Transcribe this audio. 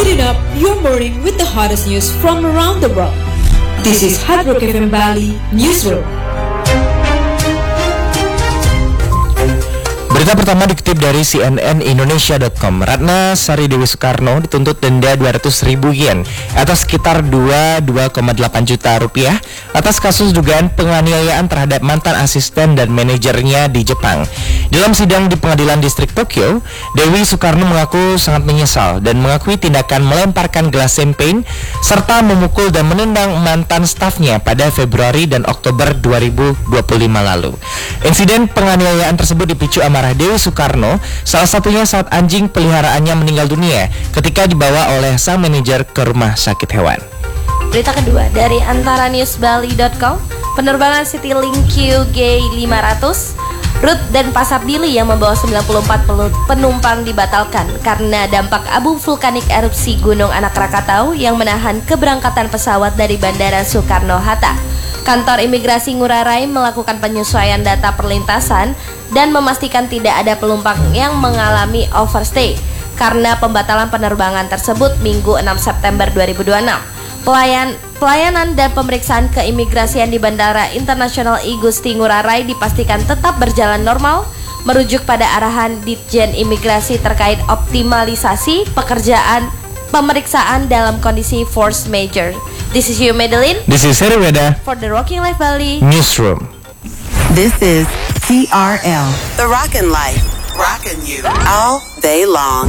Speeding up your morning with the hottest news from around the world. This is Hard Rock FM Bali Newsroom. Berita pertama dikutip dari cnnindonesia.com. Ratna Sari Dewi Soekarno dituntut denda 200.000 yen atau sekitar 2,8 juta rupiah atas kasus dugaan penganiayaan terhadap mantan asisten dan manajernya di Jepang. Dalam sidang di Pengadilan Distrik Tokyo, Dewi Soekarno mengaku sangat menyesal dan mengakui tindakan melemparkan gelas champagne serta memukul dan menendang mantan stafnya pada Februari dan Oktober 2025 lalu. Insiden penganiayaan tersebut dipicu amarah Dewi Soekarno, salah satunya saat anjing peliharaannya meninggal dunia ketika dibawa oleh sang manajer ke rumah sakit hewan. Berita kedua dari antaranewsbali.com, penerbangan Citylink QG500 Rute dan Pasar Dili yang membawa 94 penumpang dibatalkan karena dampak abu vulkanik erupsi Gunung Anak Rakatau yang menahan keberangkatan pesawat dari Bandara Soekarno-Hatta. Kantor Imigrasi Ngurah Rai melakukan penyesuaian data perlintasan dan memastikan tidak ada penumpang yang mengalami overstay karena pembatalan penerbangan tersebut Minggu 6 September 2026. Pelayanan dan pemeriksaan keimigrasian di Bandara Internasional I Gusti Ngurah Rai dipastikan tetap berjalan normal, merujuk pada arahan Ditjen Imigrasi terkait optimalisasi pekerjaan pemeriksaan dalam kondisi force majeure. This is you, Madeline. This is Heri Weda for the Rocking Life Bali Newsroom. This is TRL, the Rockin' Life, rockin' you all day long.